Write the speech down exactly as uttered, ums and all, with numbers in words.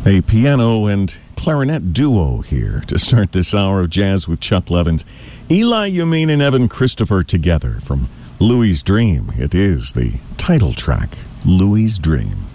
A piano and clarinet duo here to start this hour of Jazz with Chuck Levins. Eli Yamin and Evan Christopher together from Louie's Dream. It is the title track, Louie's Dream.